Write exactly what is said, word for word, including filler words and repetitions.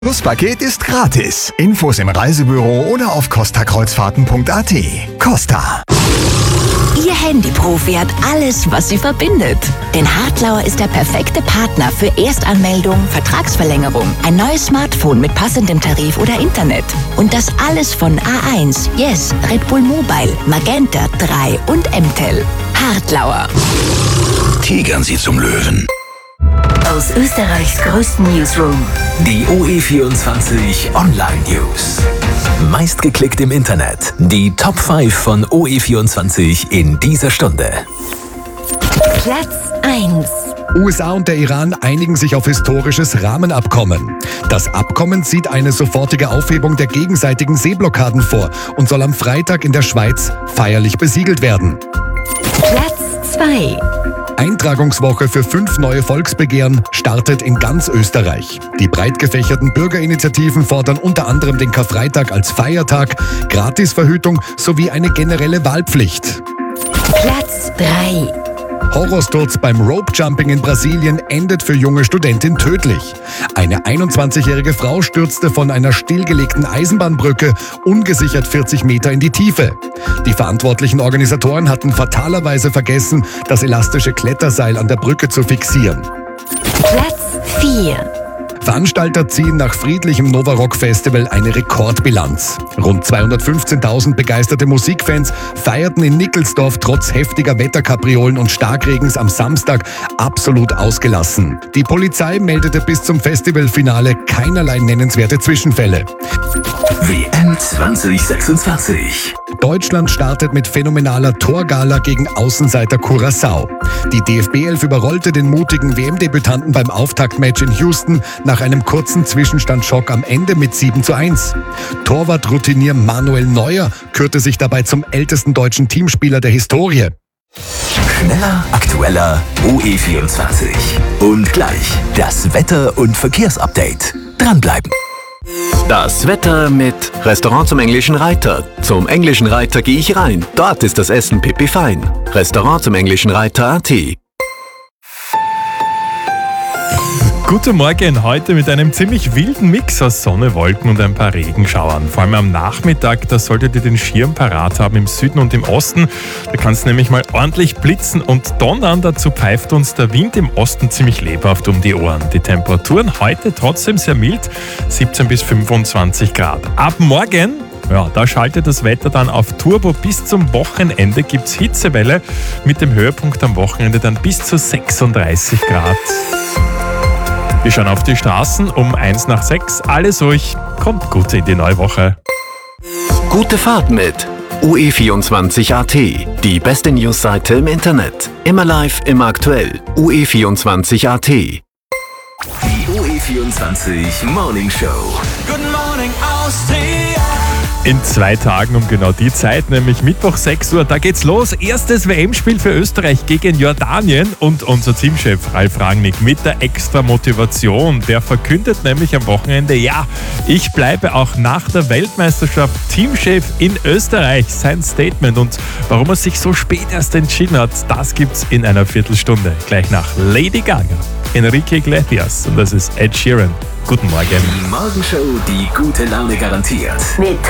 Buspaket ist gratis. Infos im Reisebüro oder auf costa kreuzfahrten punkt a t. Costa. Ihr Handyprofi hat alles, was sie verbindet. Denn Hartlauer ist der perfekte Partner für Erstanmeldung, Vertragsverlängerung, ein neues Smartphone mit passendem Tarif oder Internet. Und das alles von A eins, Yes, Red Bull Mobile, Magenta, drei und M T E L. Hartlauer. Tigern Sie zum Löwen. Aus Österreichs größten Newsroom. Die O E vierundzwanzig Online News. Meistgeklickt im Internet. Die Top fünf von O E vierundzwanzig in dieser Stunde. Platz eins. U S A und der Iran einigen sich auf historisches Rahmenabkommen. Das Abkommen sieht eine sofortige Aufhebung der gegenseitigen Seeblockaden vor und soll am Freitag in der Schweiz feierlich besiegelt werden. Platz zwei. Eintragungswoche für fünf neue Volksbegehren startet in ganz Österreich. Die breit gefächerten Bürgerinitiativen fordern unter anderem den Karfreitag als Feiertag, Gratisverhütung sowie eine generelle Wahlpflicht. Platz drei. Horrorsturz beim Rope-Jumping in Brasilien endet für junge Studentin tödlich. Eine einundzwanzigjährige Frau stürzte von einer stillgelegten Eisenbahnbrücke ungesichert vierzig Meter in die Tiefe. Die verantwortlichen Organisatoren hatten fatalerweise vergessen, das elastische Kletterseil an der Brücke zu fixieren. Platz vier. Veranstalter ziehen nach friedlichem Nova Rock Festival eine Rekordbilanz. Rund zweihundertfünfzehntausend begeisterte Musikfans feierten in Nickelsdorf trotz heftiger Wetterkapriolen und Starkregens am Samstag absolut ausgelassen. Die Polizei meldete bis zum Festivalfinale keinerlei nennenswerte Zwischenfälle. W M zwanzig sechsundzwanzig. Deutschland startet mit phänomenaler Torgala gegen Außenseiter Curaçao. Die D F B elf überrollte den mutigen W M-Debütanten beim Auftaktmatch in Houston nach einem kurzen Zwischenstandschock am Ende mit sieben zu eins. Torwart-Routinier Manuel Neuer kürte sich dabei zum ältesten deutschen Teamspieler der Historie. Schneller, aktueller O E vierundzwanzig. Und gleich das Wetter- und Verkehrsupdate. Dranbleiben. Das Wetter mit Restaurant zum Englischen Reiter. Zum Englischen Reiter gehe ich rein. Dort ist das Essen pipi fein. Restaurant zum Englischen Reiter punkt a t. Guten Morgen, heute mit einem ziemlich wilden Mix aus Sonne, Wolken und ein paar Regenschauern. Vor allem am Nachmittag, da solltet ihr den Schirm parat haben im Süden und im Osten. Da kann es nämlich mal ordentlich blitzen und donnern. Dazu pfeift uns der Wind im Osten ziemlich lebhaft um die Ohren. Die Temperaturen heute trotzdem sehr mild, siebzehn bis fünfundzwanzig Grad. Ab morgen, ja, da schaltet das Wetter dann auf Turbo. Bis zum Wochenende gibt es Hitzewelle mit dem Höhepunkt am Wochenende dann bis zu sechsunddreißig Grad. Wir schauen auf die Straßen um eins nach sechs. Alles ruhig, kommt gut in die neue Woche. Gute Fahrt mit O E vierundzwanzig punkt a t. Die beste Newsseite im Internet. Immer live, immer aktuell. O E vierundzwanzig punkt a t. Die O E vierundzwanzig Morning Show. Good morning, Austria. In zwei Tagen um genau die Zeit, nämlich Mittwoch sechs Uhr, da geht's los. Erstes W M-Spiel für Österreich gegen Jordanien und unser Teamchef Ralf Rangnick mit der extra Motivation. Der verkündet nämlich am Wochenende, ja, ich bleibe auch nach der Weltmeisterschaft Teamchef in Österreich. Sein Statement und warum er sich so spät erst entschieden hat, das gibt's in einer Viertelstunde. Gleich nach Lady Gaga, Enrique Iglesias und das ist Ed Sheeran. Guten Morgen. Die Morgenshow, die gute Laune garantiert. Mit